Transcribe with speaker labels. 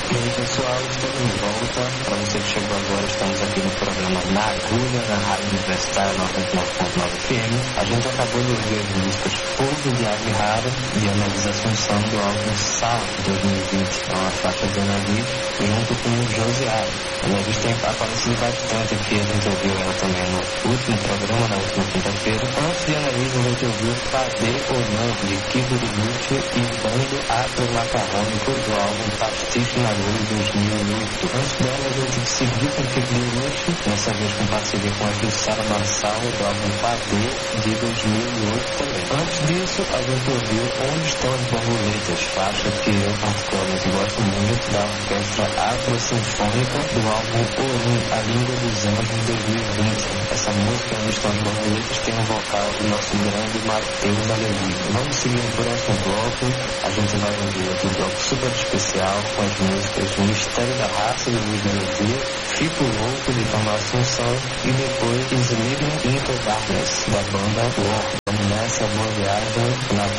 Speaker 1: E aí pessoal, estamos de volta. Para você que chegou agora, estamos aqui no programa Na Agulha, na Rádio Universitária 99.9 FM. A gente acabou de ouvir as músicas Fogo de Ave Rara e a Neves Assunção do álbum Sal de 2020, é uma faixa de Neves junto com o Josiário. A Neves tem aparecido bastante aqui, a gente ouviu ela também no último programa, na última quinta-feira. Antes de Neves, a gente ouviu Padê ou Não, de Kiko de Gucci e Bando Afro Macarrônico do álbum Pastiche na Lua de 2008. Antes dela, a gente seguiu com Kiko de Gucci, nessa vez com parceria com a Jussara Marçal do álbum Padê de 2008 também. Antes disso, a gente ouviu Onde Estão as Borboletas, faixa que eu particularmente gosto muito, da Orquestra Afro-Sinfônica do álbum Orum, A Língua dos Anjos de 2020. Essa música, Onde Estão as Borboletas, tem um vocal do nosso grande Matheus Aleluia. Vamos seguir no próximo bloco. A gente vai ouvir outro bloco super especial com as músicas Mistério da Raça, de Luiz Melodia, Fico Louco, de Tomás Assunção e depois Sleeping Into Darkness, da banda War. Vamos nessa, boa viagem na